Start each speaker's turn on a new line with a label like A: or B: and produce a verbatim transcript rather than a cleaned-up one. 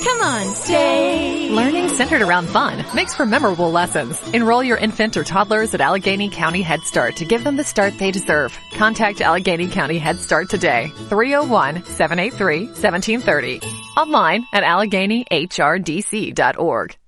A: Come on, stay.
B: Learning centered around fun makes for memorable lessons. Enroll your infant or toddlers at Allegheny County Head Start to give them the start they deserve. Contact Allegheny County Head Start today. three oh one, seven eight three, one seven three oh. Online at Allegheny H R D C dot org.